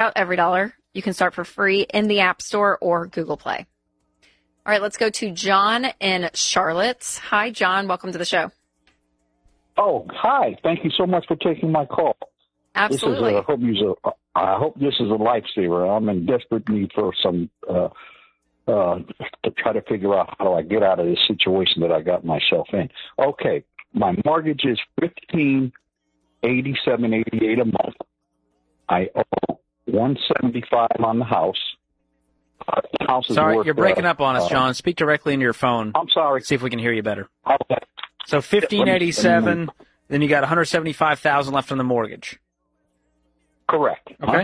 out EveryDollar. You can start for free in the App Store or Google Play. All right, let's go to John in Charlotte. Hi, John. Welcome to the show. Oh, hi. Thank you so much for taking my call. Absolutely. I hope this is a lifesaver. I'm in desperate need for some to try to figure out how do I get out of this situation that I got myself in. Okay, my mortgage is $1,587.88 a month. I owe $175 on the house. The house is Sorry, worth, you're breaking up on us, John. Speak directly into your phone. I'm sorry. See if we can hear you better. Okay. So $1,587, then you got $175,000 left on the mortgage. Correct. Okay.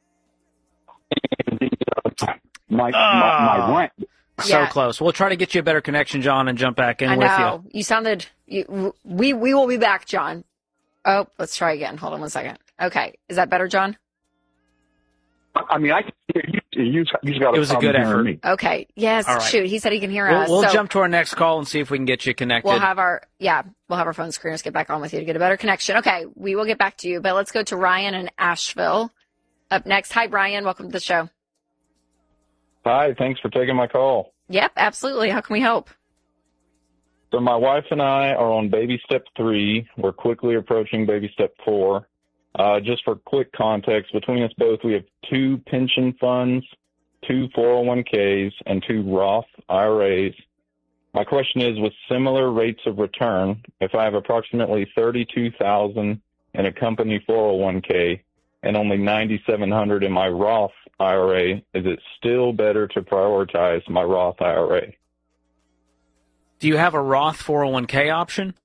My rent. So close. We'll try to get you a better connection, John, and jump back in with you. I know. You sounded... We will be back, John. Oh, let's try again. Hold on one second. Okay. Is that better, John? I mean, I can hear you. You got it was a good effort. Me. Okay. Yes. Right. Shoot. He said he can hear us. We'll jump to our next call and see if we can get you connected. We'll have our phone screeners get back on with you to get a better connection. Okay. We will get back to you, but let's go to Ryan in Asheville up next. Hi, Brian. Welcome to the show. Hi. Thanks for taking my call. Yep. Absolutely. How can we help? So my wife and I are on baby step 3. We're quickly approaching baby step 4. Just for quick context, between us both, we have 2 pension funds, 2 401ks, and 2 Roth IRAs. My question is, with similar rates of return, if I have approximately $32,000 in a company 401k and only $9,700 in my Roth IRA, is it still better to prioritize my Roth IRA? Do you have a Roth 401k option?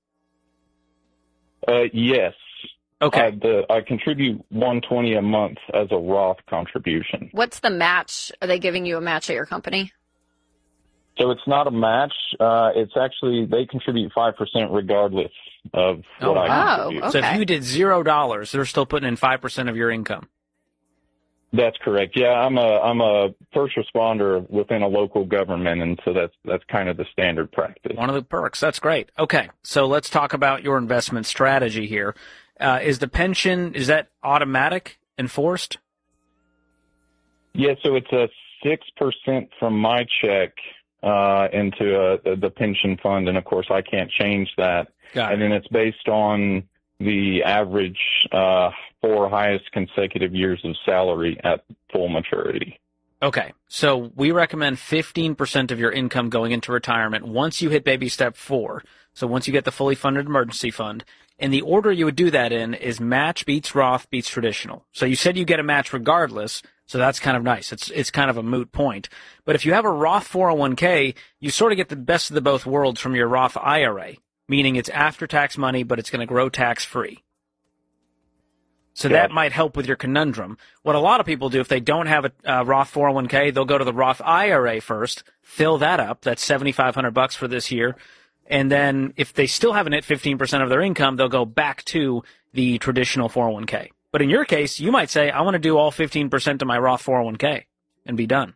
Yes. Okay. I contribute $120 a month as a Roth contribution. What's the match? Are they giving you a match at your company? So it's not a match. It's actually, they contribute 5% regardless of what I contribute. Okay. So if you did $0, they're still putting in 5% of your income. That's correct. Yeah, I'm a first responder within a local government, and so that's kind of the standard practice. One of the perks. That's great. Okay, so let's talk about your investment strategy here. Is the pension, is that automatic, enforced? Yeah, so it's a 6% from my check into the pension fund, and of course I can't change that. Got it. And then it's based on the average 4 highest consecutive years of salary at full maturity. Okay, so we recommend 15% of your income going into retirement once you hit baby step 4. So once you get the fully funded emergency fund. And the order you would do that in is match beats Roth beats traditional. So you said you get a match regardless, so that's kind of nice. It's kind of a moot point. But if you have a Roth 401k, you sort of get the best of the both worlds from your Roth IRA, meaning it's after-tax money, but it's going to grow tax-free. So that might help with your conundrum. What a lot of people do, if they don't have a Roth 401k, they'll go to the Roth IRA first, fill that up. That's $7,500 for this year. And then if they still haven't hit 15% of their income, they'll go back to the traditional 401k. But in your case, you might say, I want to do all 15% of my Roth 401k and be done.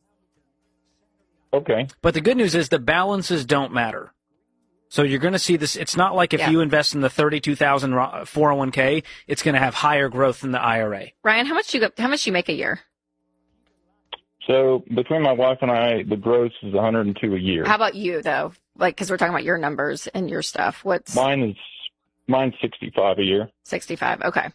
Okay. But the good news is the balances don't matter. So you're going to see this. It's not like if you invest in the $32,000 401k, it's going to have higher growth than the IRA. Ryan, how much you make a year? So between my wife and I, the gross is $102 a year. How about you though? Like, because we're talking about your numbers and your stuff. Mine's $65 a year. 65. Okay.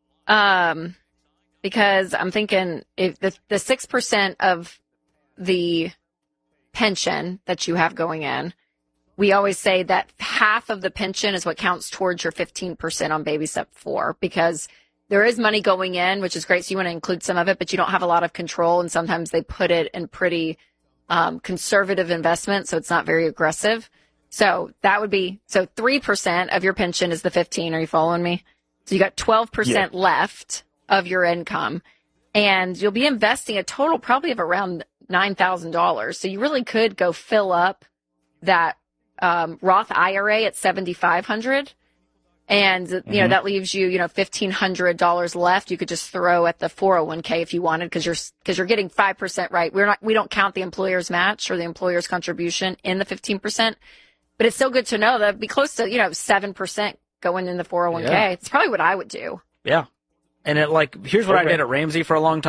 Because I'm thinking if the 6% of the pension that you have going in, we always say that half of the pension is what counts towards your 15% on baby step 4, because there is money going in, which is great. So you want to include some of it, but you don't have a lot of control. And sometimes they put it in pretty conservative investment, so it's not very aggressive. So that would be, 3% of your pension is the 15. Are you following me? So you got 12% left of your income, and you'll be investing a total probably of around $9,000. So you really could go fill up that Roth IRA at $7,500. And, you know, that leaves you, $1,500 left. You could just throw at the 401k if you wanted, because you're getting 5%, right? We don't count the employer's match or the employer's contribution in the 15%, but it's still good to know that it'd be close to, 7% going in the 401k. Yeah. It's probably what I would do. Yeah. And here's what I did at Ramsey for a long time.